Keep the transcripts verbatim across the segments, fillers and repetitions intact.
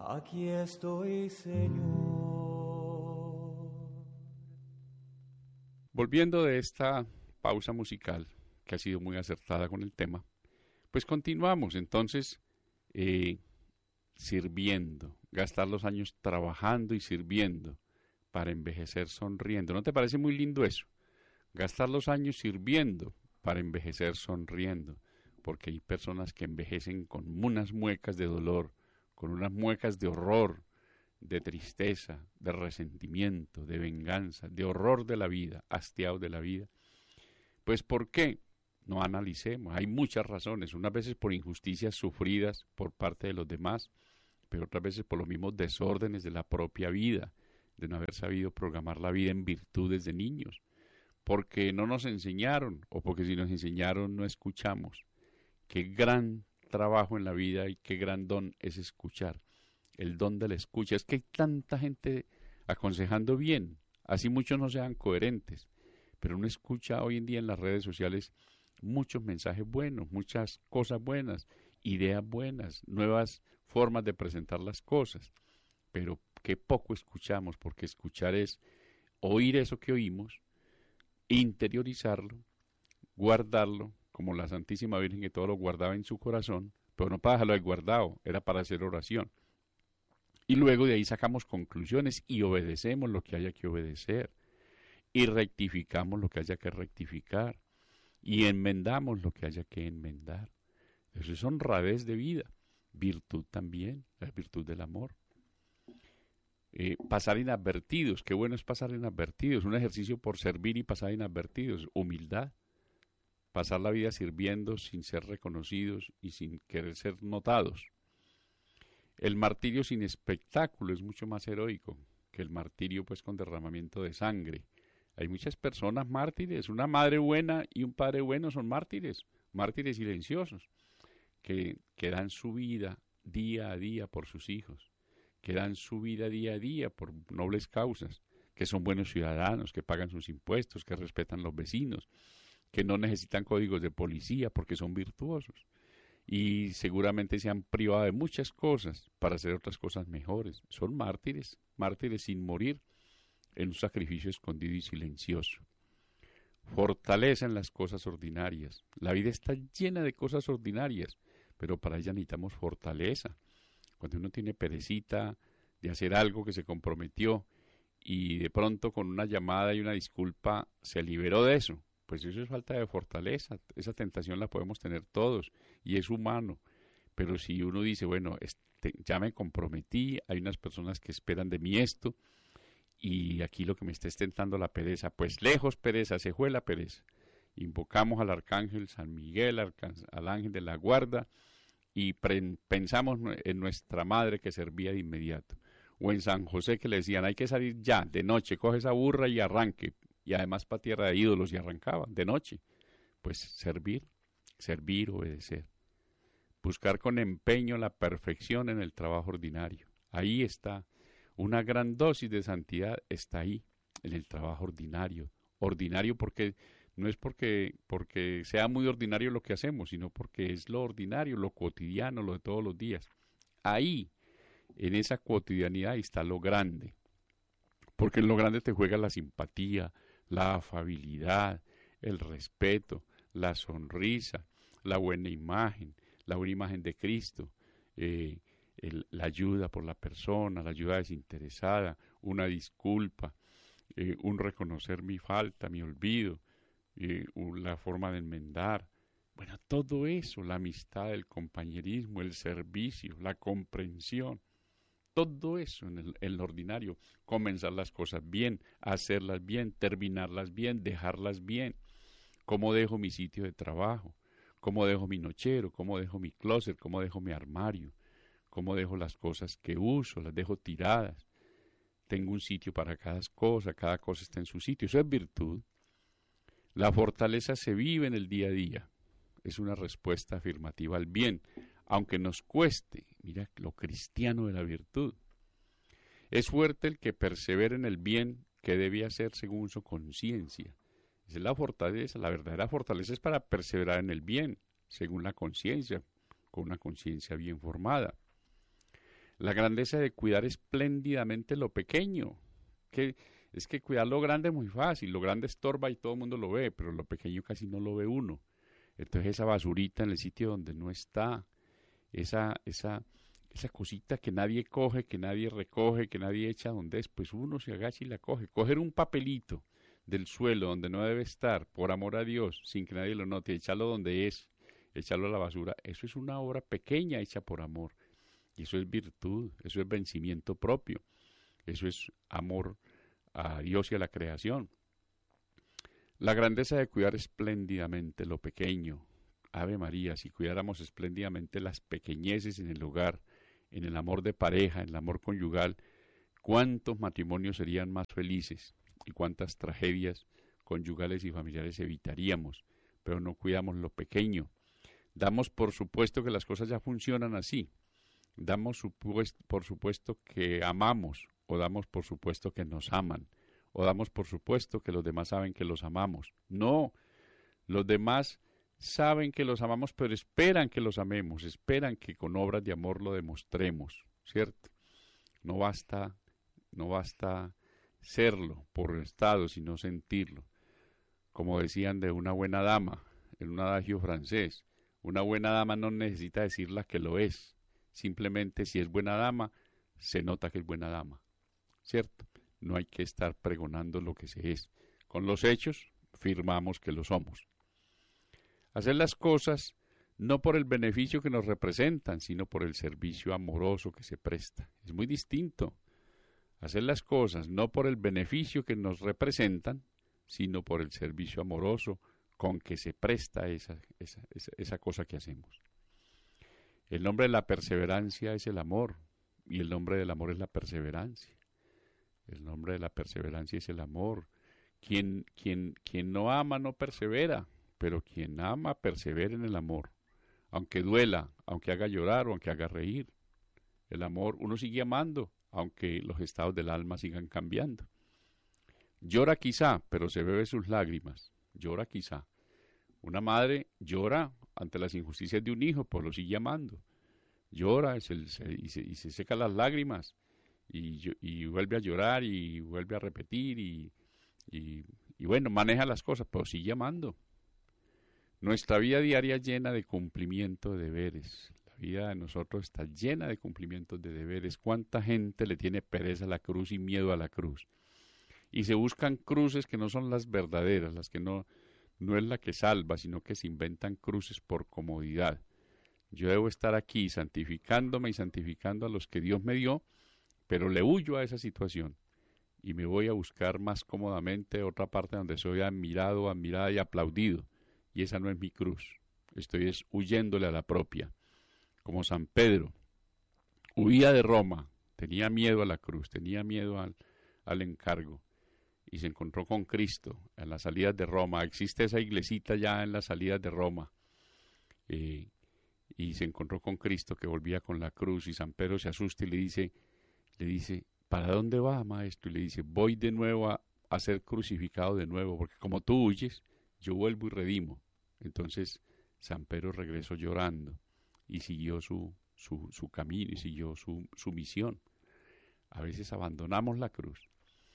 Aquí estoy, Señor. Volviendo de esta pausa musical, que ha sido muy acertada con el tema, pues continuamos entonces eh, sirviendo, gastar los años trabajando y sirviendo para envejecer sonriendo. ¿No te parece muy lindo eso? Gastar los años sirviendo para envejecer sonriendo, porque hay personas que envejecen con unas muecas de dolor, con unas muecas de horror, de tristeza, de resentimiento, de venganza, de horror de la vida, hastiado de la vida. Pues ¿por qué? No analicemos, hay muchas razones, unas veces por injusticias sufridas por parte de los demás, pero otras veces por los mismos desórdenes de la propia vida, de no haber sabido programar la vida en virtudes de niños, porque no nos enseñaron, o porque si nos enseñaron no escuchamos. Qué gran trabajo en la vida y qué gran don es escuchar, el don de la escucha. Es que hay tanta gente aconsejando bien, así muchos no sean coherentes, pero uno escucha hoy en día en las redes sociales muchos mensajes buenos, muchas cosas buenas, ideas buenas, nuevas formas de presentar las cosas, pero qué poco escuchamos, porque escuchar es oír eso que oímos, interiorizarlo, guardarlo, como la Santísima Virgen que todo lo guardaba en su corazón, pero no para dejarlo ahí guardado, era para hacer oración. Y luego de ahí sacamos conclusiones y obedecemos lo que haya que obedecer, y rectificamos lo que haya que rectificar, y enmendamos lo que haya que enmendar. Eso es honradez de vida, virtud también, la virtud del amor. Eh, pasar inadvertidos, qué bueno es pasar inadvertidos, un ejercicio por servir y pasar inadvertidos, humildad. Pasar la vida sirviendo sin ser reconocidos y sin querer ser notados. El martirio sin espectáculo es mucho más heroico que el martirio pues con derramamiento de sangre. Hay muchas personas mártires, una madre buena y un padre bueno son mártires, mártires silenciosos, que, que dan su vida día a día por sus hijos, que dan su vida día a día por nobles causas, que son buenos ciudadanos, que pagan sus impuestos, que respetan los vecinos, que no necesitan códigos de policía porque son virtuosos y seguramente se han privado de muchas cosas para hacer otras cosas mejores. Son mártires, mártires sin morir en un sacrificio escondido y silencioso. Fortaleza en las cosas ordinarias. La vida está llena de cosas ordinarias, pero para ella necesitamos fortaleza. Cuando uno tiene perecita de hacer algo que se comprometió y de pronto con una llamada y una disculpa se liberó de eso, pues eso es falta de fortaleza. Esa tentación la podemos tener todos y es humano, pero si uno dice, bueno, este, ya me comprometí, hay unas personas que esperan de mí esto y aquí lo que me está tentando la pereza, pues lejos pereza, se fue la pereza. Invocamos al arcángel San Miguel, al ángel de la guarda y pre- pensamos en nuestra madre que servía de inmediato, o en San José que le decían, hay que salir ya, de noche, coge esa burra y arranque, y además para tierra de ídolos y arrancaban de noche. Pues servir, servir, obedecer. Buscar con empeño la perfección en el trabajo ordinario. Ahí está, una gran dosis de santidad está ahí, en el trabajo ordinario. Ordinario porque no es porque, porque sea muy ordinario lo que hacemos, sino porque es lo ordinario, lo cotidiano, lo de todos los días. Ahí, en esa cotidianidad está lo grande. Porque en lo grande te juega la simpatía, la afabilidad, el respeto, la sonrisa, la buena imagen, la buena imagen de Cristo, eh, el, la ayuda por la persona, la ayuda desinteresada, una disculpa, eh, un reconocer mi falta, mi olvido, eh, un, la forma de enmendar. Bueno, todo eso, la amistad, el compañerismo, el servicio, la comprensión. Todo eso en el, en lo ordinario, comenzar las cosas bien, hacerlas bien, terminarlas bien, dejarlas bien. ¿Cómo dejo mi sitio de trabajo? ¿Cómo dejo mi nochero? ¿Cómo dejo mi closet? ¿Cómo dejo mi armario? ¿Cómo dejo las cosas que uso? ¿Las dejo tiradas? Tengo un sitio para cada cosa, cada cosa está en su sitio. Eso es virtud. La fortaleza se vive en el día a día. Es una respuesta afirmativa al bien, aunque nos cueste. Mira lo cristiano de la virtud. Es fuerte el que persevera en el bien que debe hacer según su conciencia. Esa es la fortaleza. La verdadera fortaleza es para perseverar en el bien, según la conciencia, con una conciencia bien formada. La grandeza de cuidar espléndidamente lo pequeño. Que es que cuidar lo grande es muy fácil, lo grande estorba y todo el mundo lo ve, pero lo pequeño casi no lo ve uno. Entonces esa basurita en el sitio donde no está, esa, esa, esa cosita que nadie coge, que nadie recoge, que nadie echa donde es, pues uno se agacha y la coge. Coger un papelito del suelo donde no debe estar, por amor a Dios, sin que nadie lo note, echarlo donde es, echarlo a la basura, eso es una obra pequeña hecha por amor. Y eso es virtud, eso es vencimiento propio, eso es amor a Dios y a la creación. La grandeza de cuidar espléndidamente lo pequeño. Ave María, si cuidáramos espléndidamente las pequeñeces en el hogar, en el amor de pareja, en el amor conyugal, cuántos matrimonios serían más felices y cuántas tragedias conyugales y familiares evitaríamos, pero no cuidamos lo pequeño. Damos por supuesto que las cosas ya funcionan así. Damos por supuesto que amamos, o damos por supuesto que nos aman, o damos por supuesto que los demás saben que los amamos. No, los demás saben que los amamos, pero esperan que los amemos, esperan que con obras de amor lo demostremos, ¿cierto? No basta, no basta serlo por estado, sino sentirlo. Como decían de una buena dama, en un adagio francés, una buena dama no necesita decirla que lo es. Simplemente si es buena dama, se nota que es buena dama, ¿cierto? No hay que estar pregonando lo que se es. Con los hechos firmamos que lo somos. Hacer las cosas no por el beneficio que nos representan, sino por el servicio amoroso que se presta. Es muy distinto. Hacer las cosas no por el beneficio que nos representan, sino por el servicio amoroso con que se presta esa, esa, esa, esa cosa que hacemos. El nombre de la perseverancia es el amor, y el nombre del amor es la perseverancia. El nombre de la perseverancia es el amor. Quien, quien, quien no ama no persevera, pero quien ama persevera en el amor. Aunque duela, aunque haga llorar o aunque haga reír. El amor, uno sigue amando, aunque los estados del alma sigan cambiando. Llora quizá, pero se bebe sus lágrimas. Llora quizá. Una madre llora ante las injusticias de un hijo, pues lo sigue amando. Llora se, se, y, se, y se seca las lágrimas y, y vuelve a llorar y vuelve a repetir y, y, y bueno, maneja las cosas, pero sigue amando. Nuestra vida diaria llena de cumplimiento de deberes. La vida de nosotros está llena de cumplimientos de deberes. ¿Cuánta gente le tiene pereza a la cruz y miedo a la cruz? Y se buscan cruces que no son las verdaderas, las que no... No es la que salva, sino que se inventan cruces por comodidad. Yo debo estar aquí santificándome y santificando a los que Dios me dio, pero le huyo a esa situación y me voy a buscar más cómodamente otra parte donde soy admirado, admirada y aplaudido. Y esa no es mi cruz. Estoy es huyéndole a la propia. Como San Pedro, huía de Roma, tenía miedo a la cruz, tenía miedo al, al encargo. Y se encontró con Cristo en las salidas de Roma. Existe esa iglesita ya en las salidas de Roma. Eh, y se encontró con Cristo que volvía con la cruz y San Pedro se asusta y le dice, le dice, ¿para dónde va, maestro? Y le dice, voy de nuevo a, a ser crucificado de nuevo, porque como tú huyes, yo vuelvo y redimo. Entonces San Pedro regresó llorando y siguió su, su, su camino y siguió su, su misión. A veces abandonamos la cruz.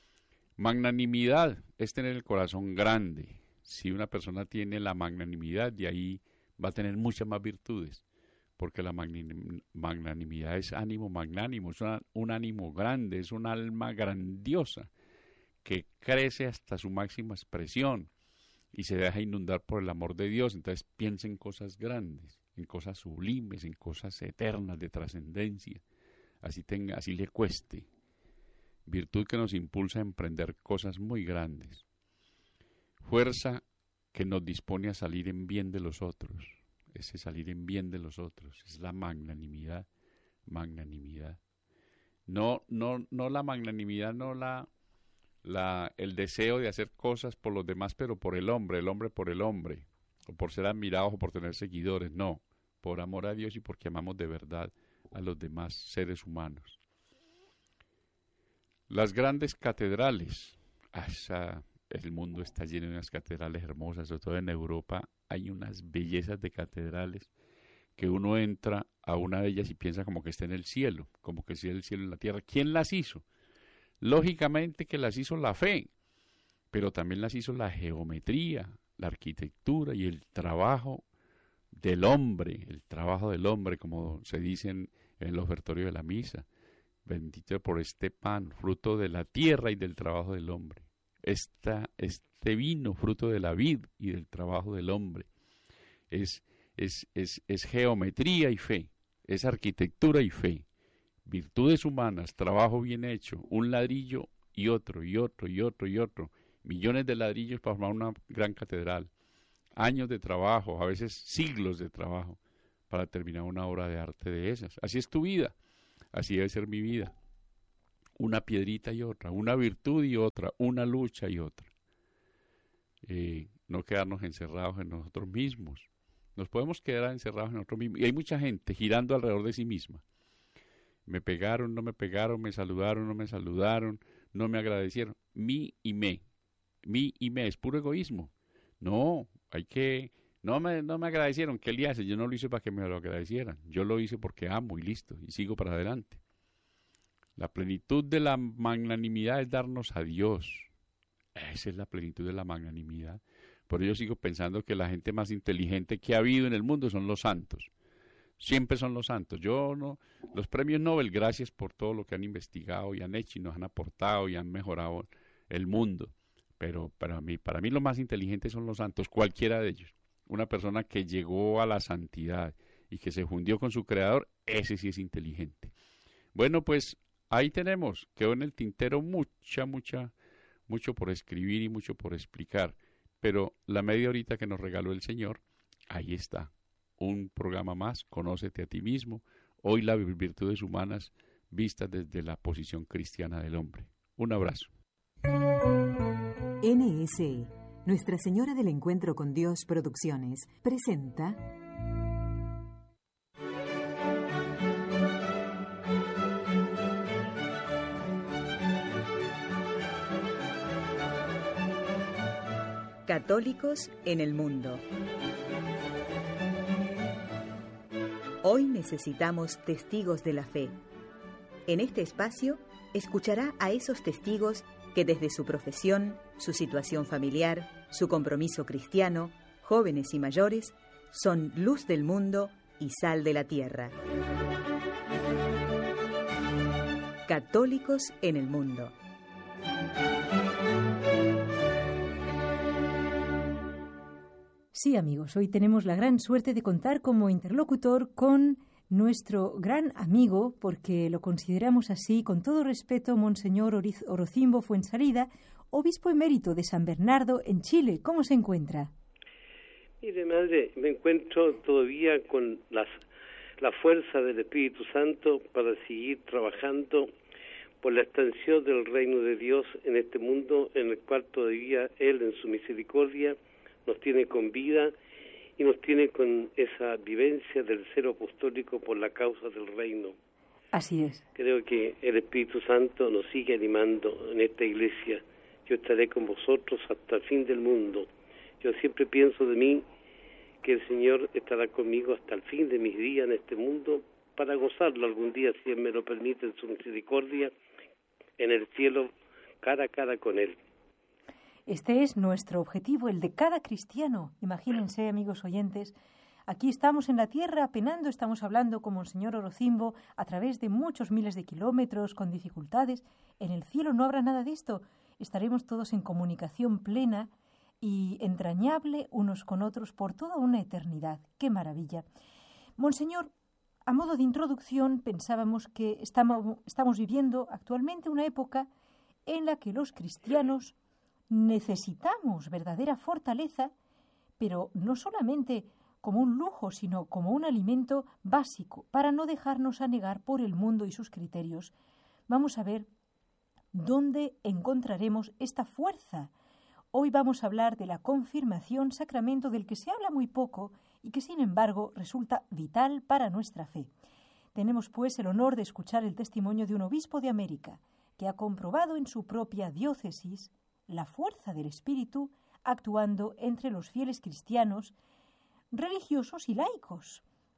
Magnanimidad es tener el corazón grande. Si una persona tiene la magnanimidad, de ahí va a tener muchas más virtudes, porque la magnanimidad es ánimo magnánimo, es una, un ánimo grande, es un alma grandiosa que crece hasta su máxima expresión y se deja inundar por el amor de Dios. Entonces piensa en cosas grandes, en cosas sublimes, en cosas eternas de trascendencia, así tenga, así le cueste. Virtud que nos impulsa a emprender cosas muy grandes. Fuerza que nos dispone a salir en bien de los otros. Ese salir en bien de los otros es la magnanimidad. Magnanimidad. No, no, no la magnanimidad, no la, la, el deseo de hacer cosas por los demás, pero por el hombre, el hombre por el hombre, o por ser admirados o por tener seguidores. No, por amor a Dios y porque amamos de verdad a los demás seres humanos. Las grandes catedrales, esa, el mundo está lleno de unas catedrales hermosas, sobre todo en Europa hay unas bellezas de catedrales que uno entra a una de ellas y piensa como que está en el cielo, como que está en el cielo en la tierra. ¿Quién las hizo? Lógicamente que las hizo la fe, pero también las hizo la geometría, la arquitectura y el trabajo del hombre, el trabajo del hombre, como se dice en, en el ofertorio de la misa. Bendito por este pan, fruto de la tierra y del trabajo del hombre. Esta, este vino, fruto de la vid y del trabajo del hombre. Es, es, es, es geometría y fe, es arquitectura y fe. Virtudes humanas, trabajo bien hecho, un ladrillo y otro, y otro, y otro, y otro. Millones de ladrillos para formar una gran catedral. Años de trabajo, a veces siglos de trabajo, para terminar una obra de arte de esas. Así es tu vida, así debe ser mi vida. Una piedrita y otra, una virtud y otra, una lucha y otra. Eh, no quedarnos encerrados en nosotros mismos. Nos podemos quedar encerrados en nosotros mismos. Y hay mucha gente girando alrededor de sí misma. Me pegaron, no me pegaron, me saludaron, no me saludaron, no me agradecieron. Mi y me. Mi y me, es puro egoísmo. No, hay que... No me, no me agradecieron, ¿qué le hace? Yo no lo hice para que me lo agradecieran. Yo lo hice porque amo y listo, y sigo para adelante. La plenitud de la magnanimidad es darnos a Dios. Esa es la plenitud de la magnanimidad. Por ello sigo pensando que la gente más inteligente que ha habido en el mundo son los santos. Siempre son los santos. Yo no, los premios Nobel, gracias por todo lo que han investigado y han hecho y nos han aportado y han mejorado el mundo. Pero para mí, para mí los más inteligentes son los santos, cualquiera de ellos. Una persona que llegó a la santidad y que se fundió con su creador, ese sí es inteligente. Bueno, pues ahí tenemos, quedó en el tintero mucha, mucha, mucho por escribir y mucho por explicar. Pero la media horita que nos regaló el Señor, ahí está. Un programa más, Conócete a ti mismo. Hoy las virtudes humanas vistas desde la posición cristiana del hombre. Un abrazo. N S E, Nuestra Señora del Encuentro con Dios Producciones, presenta... Católicos en el mundo. Hoy necesitamos testigos de la fe. En este espacio escuchará a esos testigos que desde su profesión, su situación familiar, su compromiso cristiano, jóvenes y mayores, son luz del mundo y sal de la tierra. Católicos en el mundo. Sí, amigos, hoy tenemos la gran suerte de contar como interlocutor con nuestro gran amigo, porque lo consideramos así, con todo respeto, Monseñor Orocimbo Fuensalida, obispo emérito de San Bernardo en Chile. ¿Cómo se encuentra? Mire, madre, me encuentro todavía con las, la fuerza del Espíritu Santo para seguir trabajando por la extensión del reino de Dios en este mundo en el cual todavía Él, en su misericordia, nos tiene con vida y nos tiene con esa vivencia del ser apostólico por la causa del reino. Así es. Creo que el Espíritu Santo nos sigue animando en esta iglesia. Yo estaré con vosotros hasta el fin del mundo. Yo siempre pienso de mí que el Señor estará conmigo hasta el fin de mis días en este mundo para gozarlo algún día, si Él me lo permite, en su misericordia, en el cielo, cara a cara con Él. Este es nuestro objetivo, el de cada cristiano. Imagínense, amigos oyentes, aquí estamos en la tierra penando, estamos hablando como el señor Orocimbo a través de muchos miles de kilómetros, con dificultades. En el cielo no habrá nada de esto. Estaremos todos en comunicación plena y entrañable unos con otros por toda una eternidad. ¡Qué maravilla! Monseñor, a modo de introducción, pensábamos que estamos, estamos viviendo actualmente una época en la que los cristianos necesitamos verdadera fortaleza, pero no solamente como un lujo, sino como un alimento básico, para no dejarnos anegar por el mundo y sus criterios. Vamos a ver dónde encontraremos esta fuerza. Hoy vamos a hablar de la confirmación, sacramento del que se habla muy poco y que, sin embargo, resulta vital para nuestra fe. Tenemos, pues, el honor de escuchar el testimonio de un obispo de América que ha comprobado en su propia diócesis la fuerza del Espíritu actuando entre los fieles cristianos, religiosos y laicos.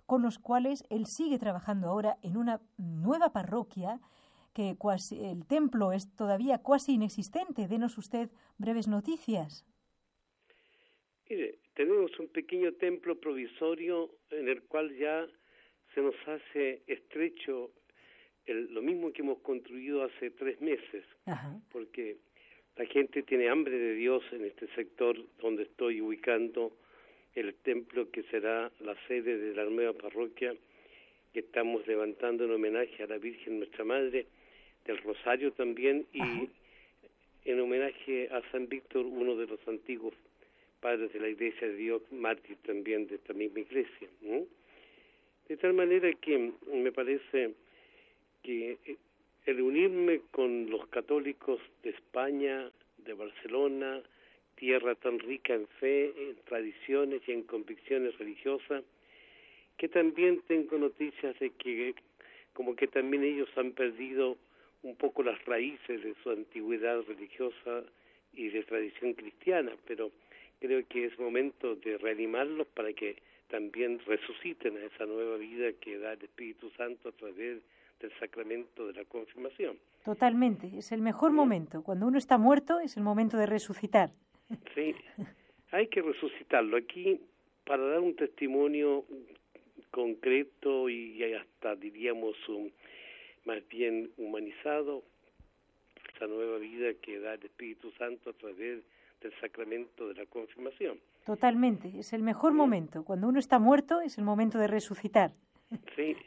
con los cuales él sigue trabajando ahora en una nueva parroquia, que cuasi, el templo es todavía casi inexistente. Denos usted breves noticias. Mire, tenemos un pequeño templo provisorio en el cual ya se nos hace estrecho el, lo mismo que hemos construido hace tres meses, Ajá. porque la gente tiene hambre de Dios en este sector donde estoy ubicando el templo que será la sede de la nueva parroquia que estamos levantando en homenaje a la Virgen Nuestra Madre del Rosario también y Ajá. en homenaje a San Víctor, uno de los antiguos padres de la Iglesia de Dios, mártir también de esta misma iglesia, ¿no? De tal manera que me parece que el unirme con los católicos de España, de Barcelona, tierra tan rica en fe, en tradiciones y en convicciones religiosas, que también tengo noticias de que como que también ellos han perdido un poco las raíces de su antigüedad religiosa y de tradición cristiana, pero creo que es momento de reanimarlos para que también resuciten a esa nueva vida que da el Espíritu Santo a través del sacramento de la confirmación. Totalmente, es el mejor ¿Sí? momento. Cuando uno está muerto es el momento de resucitar. Sí, hay que resucitarlo. Aquí, para dar un testimonio concreto y hasta, diríamos, un, más bien humanizado, esa nueva vida que da el Espíritu Santo a través del sacramento de la confirmación. Totalmente, es el mejor ¿Sí? momento. Cuando uno está muerto es el momento de resucitar. Sí,